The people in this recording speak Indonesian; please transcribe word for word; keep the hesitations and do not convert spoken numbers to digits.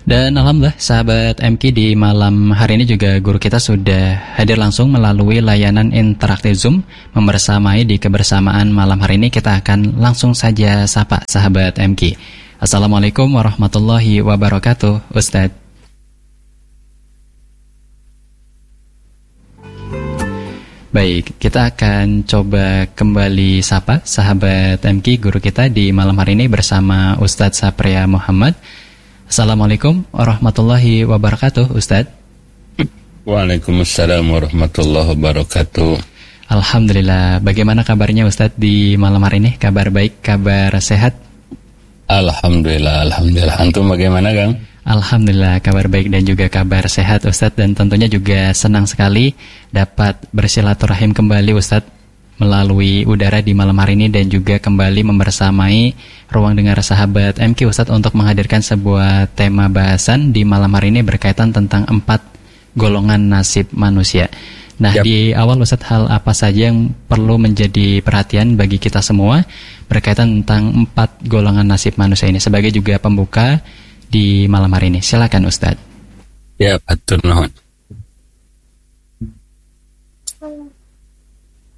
Dan alhamdulillah sahabat M K, di malam hari ini juga guru kita sudah hadir langsung melalui layanan interaktif Zoom membersamai di kebersamaan malam hari ini. Kita akan langsung saja sapa sahabat M K. Assalamualaikum warahmatullahi wabarakatuh, Ustadz. Baik, kita akan coba kembali sapa sahabat M K guru kita di malam hari ini bersama Ustadz Sapria Muhammad. Assalamualaikum warahmatullahi wabarakatuh, Ustadz. Waalaikumsalam warahmatullahi wabarakatuh. Alhamdulillah, bagaimana kabarnya Ustadz di malam hari ini? Kabar baik, kabar sehat? Alhamdulillah, Alhamdulillah. Antum bagaimana, Kang? Alhamdulillah, kabar baik dan juga kabar sehat, Ustadz. Dan tentunya juga senang sekali dapat bersilaturahim kembali, Ustadz, melalui udara di malam hari ini dan juga kembali membersamai ruang dengar sahabat M K, Ustadz, untuk menghadirkan sebuah tema bahasan di malam hari ini berkaitan tentang empat golongan nasib manusia. Nah, yep. Di awal, Ustadz, hal apa saja yang perlu menjadi perhatian bagi kita semua berkaitan tentang empat golongan nasib manusia ini sebagai juga pembuka di malam hari ini? Silakan, Ustadz. Ya, betul.